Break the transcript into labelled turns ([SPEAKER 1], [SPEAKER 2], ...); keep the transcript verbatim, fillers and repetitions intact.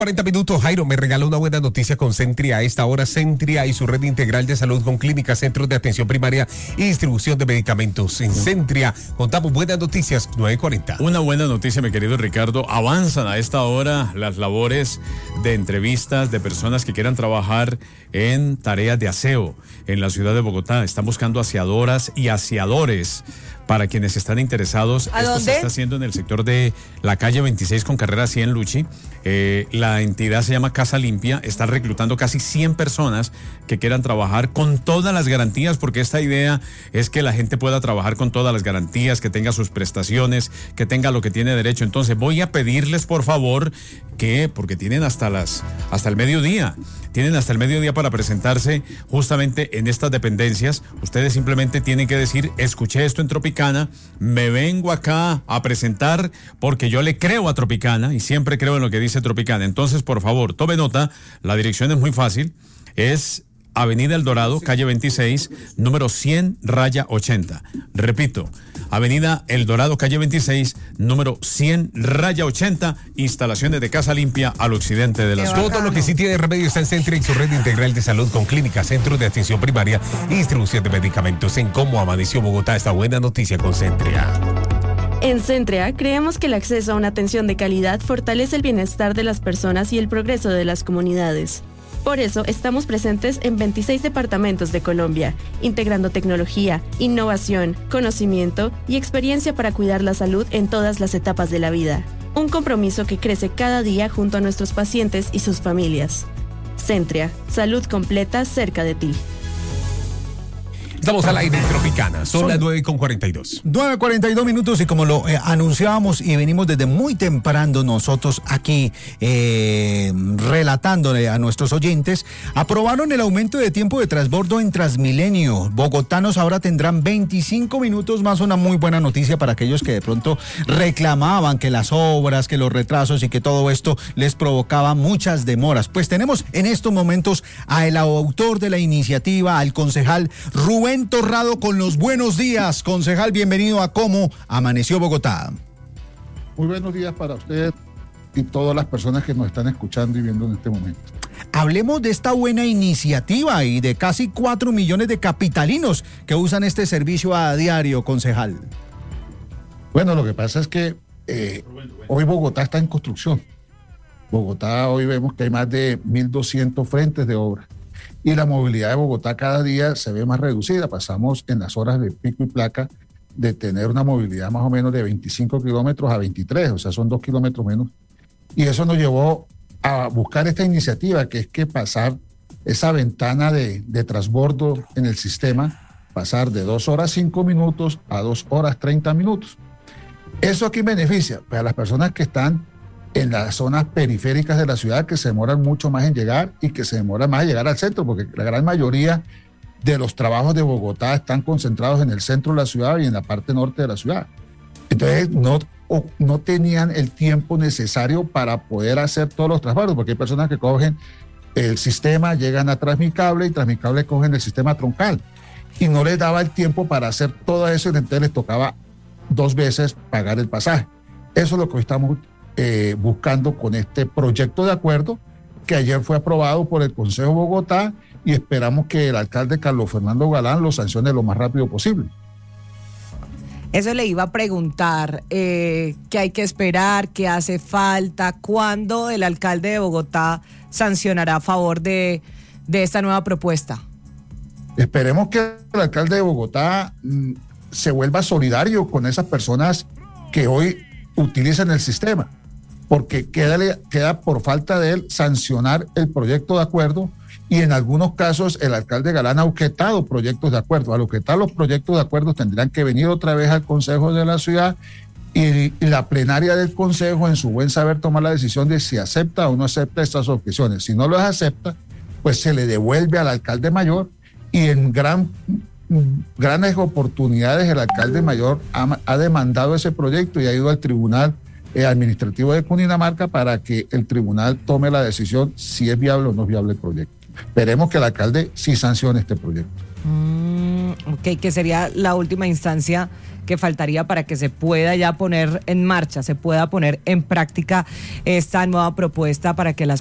[SPEAKER 1] cuarenta minutos, Jairo, me regaló una buena noticia con Centria. A esta hora, Centria y su red integral de salud con clínicas, centros de atención primaria y distribución de medicamentos. En Centria contamos buenas noticias, nueve cuarenta.
[SPEAKER 2] Una buena noticia, mi querido Ricardo. Avanzan a esta hora las labores de entrevistas de personas que quieran trabajar en tareas de aseo en la ciudad de Bogotá. Están buscando aseadoras y aseadores. Para quienes están interesados,
[SPEAKER 3] ¿A
[SPEAKER 2] esto
[SPEAKER 3] dónde?
[SPEAKER 2] se está haciendo en el sector de la calle veintiséis con carrera cien Luchi. Eh, la entidad se llama Casa Limpia. Está reclutando casi cien personas que quieran trabajar con todas las garantías, porque esta idea es que la gente pueda trabajar con todas las garantías, que tenga sus prestaciones, que tenga lo que tiene derecho. Entonces voy a pedirles, por favor, que, porque tienen hasta las, hasta el mediodía, tienen hasta el mediodía para presentarse justamente en estas dependencias. Ustedes simplemente tienen que decir: escuché esto en Tropicana, me vengo acá a presentar porque yo le creo a Tropicana y siempre creo en lo que dice Tropicana. Entonces, por favor, tome nota. La dirección es muy fácil. Es Avenida El Dorado, calle veintiséis, número cien raya ochenta. Repito, Avenida El Dorado, calle veintiséis, número cien raya ochenta, instalaciones de Casa Limpia al occidente de la ciudad.
[SPEAKER 1] Todo lo que sí tiene remedio está en Centria y su red integral de salud con clínicas, centros de atención primaria y distribución de medicamentos. En Cómo Amaneció Bogotá, esta buena noticia con Centria.
[SPEAKER 4] En Centria, creemos que el acceso a una atención de calidad fortalece el bienestar de las personas y el progreso de las comunidades. Por eso, estamos presentes en veintiséis departamentos de Colombia, integrando tecnología, innovación, conocimiento y experiencia para cuidar la salud en todas las etapas de la vida. Un compromiso que crece cada día junto a nuestros pacientes y sus familias. Centria, salud completa cerca de ti.
[SPEAKER 1] Estamos al aire en Tropicana, son, son las nueve con cuarenta y dos.
[SPEAKER 5] nueve cuarenta y dos minutos y como lo eh, anunciábamos y venimos desde muy temprano nosotros aquí eh, relatándole a nuestros oyentes, aprobaron el aumento de tiempo de transbordo en Transmilenio. Bogotanos ahora tendrán veinticinco minutos más, una muy buena noticia para aquellos que de pronto reclamaban que las obras, que los retrasos y que todo esto les provocaba muchas demoras. Pues tenemos en estos momentos al autor de la iniciativa, al concejal Rubén Torrado, con los buenos días. Concejal, bienvenido a Cómo Amaneció Bogotá.
[SPEAKER 6] Muy buenos días para usted y todas las personas que nos están escuchando y viendo en este momento.
[SPEAKER 5] Hablemos de esta buena iniciativa y de casi cuatro millones de capitalinos que usan este servicio a diario, concejal.
[SPEAKER 6] Bueno, lo que pasa es que eh, hoy Bogotá está en construcción. Bogotá, hoy vemos que hay más de mil doscientos frentes de obra. Y la movilidad de Bogotá cada día se ve más reducida. Pasamos en las horas de pico y placa de tener una movilidad más o menos de veinticinco kilómetros a veintitrés, o sea, son dos kilómetros menos. Y eso nos llevó a buscar esta iniciativa, que es que pasar esa ventana de, de transbordo en el sistema, pasar de dos horas cinco minutos a dos horas treinta minutos. ¿Eso aquí beneficia? Pues a las personas que están en las zonas periféricas de la ciudad, que se demoran mucho más en llegar y que se demoran más en llegar al centro, porque la gran mayoría de los trabajos de Bogotá están concentrados en el centro de la ciudad y en la parte norte de la ciudad. Entonces no, no tenían el tiempo necesario para poder hacer todos los trasbordos, porque hay personas que cogen el sistema, llegan a Transmicable y Transmicable cogen el sistema troncal y no les daba el tiempo para hacer todo eso, y entonces les tocaba dos veces pagar el pasaje. Eso es lo que hoy estamos Eh, buscando con este proyecto de acuerdo que ayer fue aprobado por el Consejo de Bogotá, y esperamos que el alcalde Carlos Fernando Galán lo sancione lo más rápido posible.
[SPEAKER 3] Eso le iba a preguntar, eh, ¿qué hay que esperar? ¿Qué hace falta? ¿Cuándo el alcalde de Bogotá sancionará a favor de, de esta nueva propuesta?
[SPEAKER 6] Esperemos que el alcalde de Bogotá mm, se vuelva solidario con esas personas que hoy utilizan el sistema, porque queda, queda por falta de él sancionar el proyecto de acuerdo, y en algunos casos el alcalde Galán ha objetado proyectos de acuerdo. Al objetar los proyectos de acuerdo tendrán que venir otra vez al Consejo de la Ciudad, y, y la plenaria del Consejo en su buen saber tomar la decisión de si acepta o no acepta estas objeciones. Si no las acepta, pues se le devuelve al alcalde mayor, y en gran grandes oportunidades el alcalde mayor ha, ha demandado ese proyecto y ha ido al Tribunal eh, Administrativo de Cundinamarca para que el tribunal tome la decisión si es viable o no es viable el proyecto. Esperemos que el alcalde sí sancione este proyecto.
[SPEAKER 3] Mm. ok, que sería la última instancia que faltaría para que se pueda ya poner en marcha, se pueda poner en práctica esta nueva propuesta para que las